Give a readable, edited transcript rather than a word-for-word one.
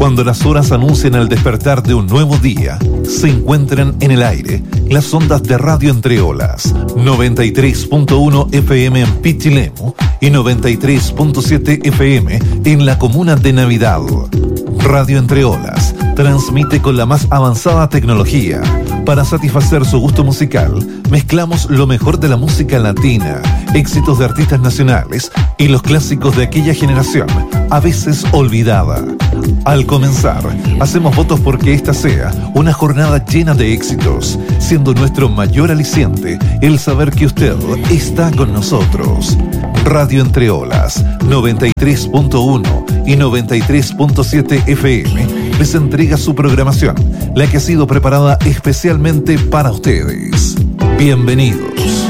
Cuando las horas anuncian el despertar de un nuevo día, se encuentran en el aire las ondas de Radio Entre Olas, 93.1 FM en Pichilemu y 93.7 FM en la comuna de Navidad. Radio Entre Olas transmite con la más avanzada tecnología. Para satisfacer su gusto musical, mezclamos lo mejor de la música latina, éxitos de artistas nacionales y los clásicos de aquella generación, a veces olvidada. Al comenzar, hacemos votos porque esta sea una jornada llena de éxitos, siendo nuestro mayor aliciente el saber que usted está con nosotros. Radio Entre Olas, 93.1 y 93.7 FM les entrega su programación, la que ha sido preparada especialmente para ustedes. Bienvenidos.